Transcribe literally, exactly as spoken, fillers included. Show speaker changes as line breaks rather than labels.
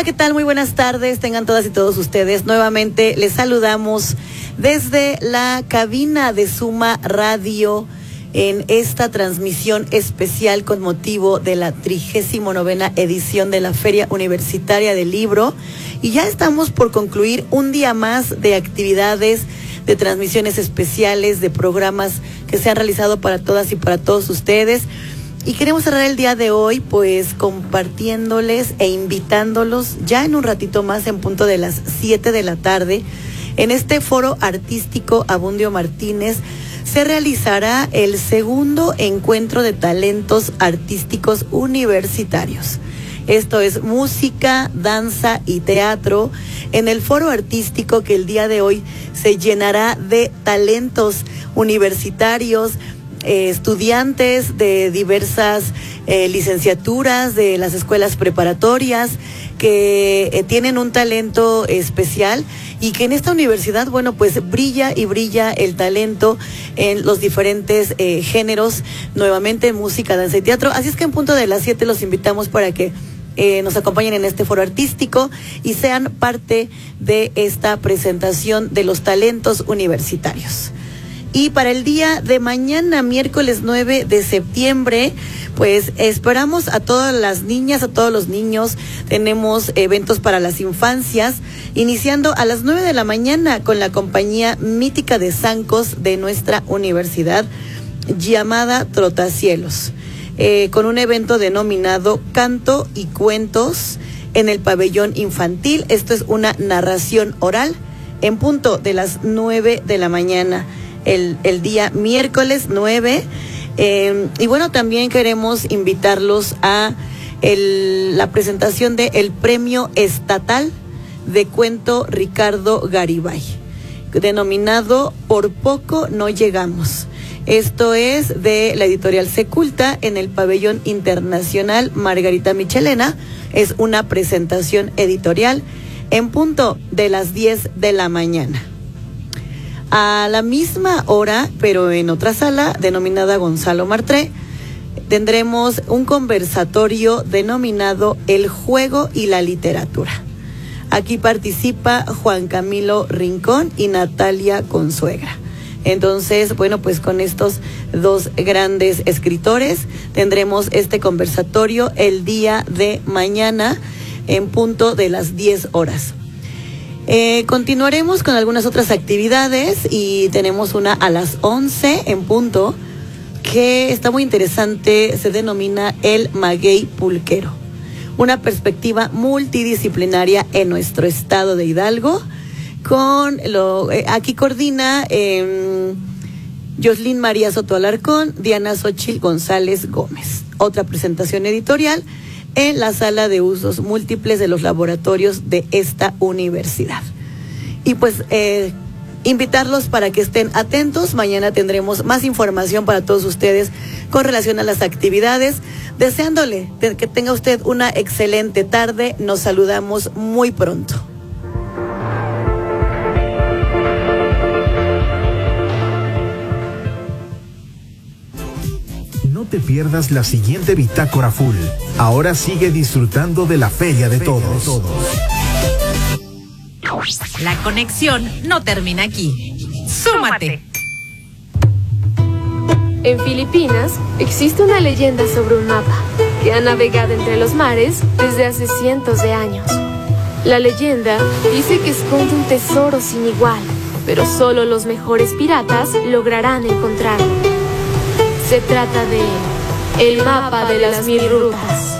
Hola, ¿qué tal? Muy buenas tardes, tengan todas y todos ustedes. Nuevamente les saludamos desde la cabina de Suma Radio en esta transmisión especial con motivo de la trigésima novena edición de la Feria Universitaria del Libro. Y ya estamos por concluir un día más de actividades, de transmisiones especiales, de programas que se han realizado para todas y para todos ustedes. Y queremos cerrar el día de hoy pues compartiéndoles e invitándolos ya en un ratito más, en punto de las siete de la tarde, en este foro artístico Abundio Martínez se realizará el segundo encuentro de talentos artísticos universitarios. Esto es música, danza y teatro en el foro artístico que el día de hoy se llenará de talentos universitarios, Eh, estudiantes de diversas eh, licenciaturas de las escuelas preparatorias que eh, tienen un talento especial y que en esta universidad, bueno, pues brilla y brilla el talento en los diferentes eh, géneros, nuevamente música, danza y teatro. Así es que en punto de las siete los invitamos para que Eh, nos acompañen en este foro artístico y sean parte de esta presentación de los talentos universitarios. Y para el día de mañana, miércoles nueve de septiembre, pues esperamos a todas las niñas, a todos los niños. Tenemos eventos para las infancias, iniciando a las nueve de la mañana con la compañía mítica de zancos de nuestra universidad, llamada Trotacielos, eh, con un evento denominado Canto y Cuentos en el pabellón infantil. Esto es una narración oral en punto de las nueve de la mañana. El, el día miércoles nueve, eh, y bueno, también queremos invitarlos a el, la presentación de el Premio Estatal de Cuento Ricardo Garibay, denominado Por Poco No Llegamos. Esto es de la editorial Seculta en el pabellón internacional Margarita Michelena. Es una presentación editorial en punto de las diez de la mañana. A la misma hora, pero en otra sala, denominada Gonzalo Martré, tendremos un conversatorio denominado El Juego y la Literatura. Aquí participa Juan Camilo Rincón y Natalia Consuegra. Entonces, bueno, pues con estos dos grandes escritores tendremos este conversatorio el día de mañana en punto de las diez horas. Eh, continuaremos con algunas otras actividades y tenemos una a las once en punto que está muy interesante, se denomina El Maguey Pulquero, una perspectiva multidisciplinaria en nuestro estado de Hidalgo. Con lo eh, aquí coordina eh, Yoslin María Soto Alarcón, Diana Xochitl González Gómez. Otra presentación editorial en la sala de usos múltiples de los laboratorios de esta universidad. Y pues eh, invitarlos para que estén atentos. Mañana tendremos más información para todos ustedes con relación a las actividades. Deseándole que tenga usted una excelente tarde. Nos saludamos muy pronto.
No te pierdas la siguiente Bitácora Full. Ahora sigue disfrutando de la Feria de Todos.
La conexión no termina aquí. ¡Súmate!
En Filipinas existe una leyenda sobre un mapa que ha navegado entre los mares desde hace cientos de años. La leyenda dice que esconde un tesoro sin igual, pero solo los mejores piratas lograrán encontrarlo. Se trata de El Mapa de las Mil Rutas.